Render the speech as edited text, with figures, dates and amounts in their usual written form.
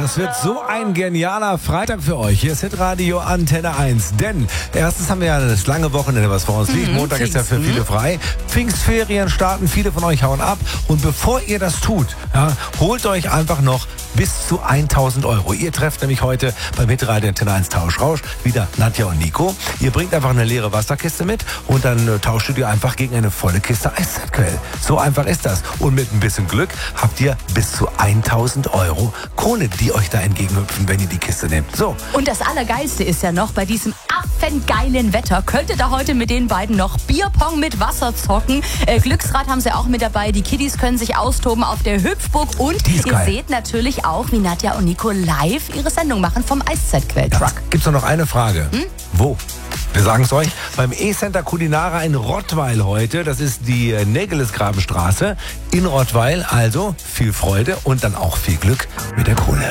Es wird so ein genialer Freitag für euch. Hier ist Hitradio Antenne 1. Denn erstens haben wir ja das lange Wochenende, was vor uns liegt. Montag ist ja für viele frei. Pfingstferien starten, viele von euch hauen ab. Und bevor ihr das tut, ja, holt euch einfach noch bis zu 1.000 Euro. Ihr trefft nämlich heute beim Hitradio Antenne 1 Tauschrausch wieder Nadja und Nico. Ihr bringt einfach eine leere Wasserkiste mit und dann tauscht ihr einfach gegen eine volle Kiste Eiszeitquell. So einfach ist das. Und mit ein bisschen Glück habt ihr bis zu 1.000 Euro Kohle, die euch da entgegenhüpfen, wenn ihr die Kiste nehmt. So. Und das Allergeilste ist ja noch, bei diesem affengeilen Wetter könnt ihr da heute mit den beiden noch Bierpong mit Wasser zocken. Glücksrad haben sie auch mit dabei. Die Kiddies können sich austoben auf der Hüpfburg. Und ihr seht natürlich auch, wie Nadja und Nico live ihre Sendung machen vom Eiszeitquell-Truck. Ja, gibt's noch eine Frage. Wo? Wir sagen es euch, beim E-Center Kulinara in Rottweil heute. Das ist die Nägelesgrabenstraße in Rottweil. Also viel Freude und dann auch viel Glück mit der Kohle.